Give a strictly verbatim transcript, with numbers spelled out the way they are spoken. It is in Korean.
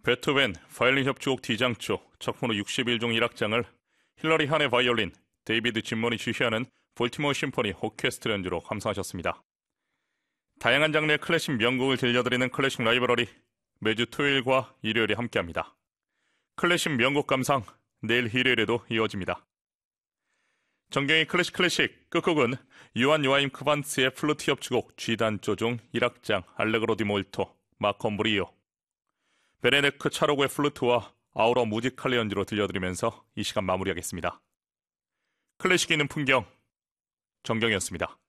베토벤 바이올린 협주곡 D장조 작품으로 육십일 종 일 악장을 힐러리 한의 바이올린, 데이비드 짐먼이 지휘하는 볼티모어 심포니 오케스트라 연주로 감상하셨습니다. 다양한 장르의 클래식 명곡을 들려드리는 클래식 라이브러리, 매주 토요일과 일요일에 함께합니다. 클래식 명곡 감상, 내일 일요일에도 이어집니다. 정경의 클래식 클래식 끝곡은 요한 요하임 크반츠의 플루트 협주곡 G단조 중 일 악장 알레그로 디 몰토 마코 무리오, 베네데크 차로고의 플루트와 아우라 무지칼레 연주로 들려드리면서 이 시간 마무리하겠습니다. 클래식이 있는 풍경, 정경이었습니다.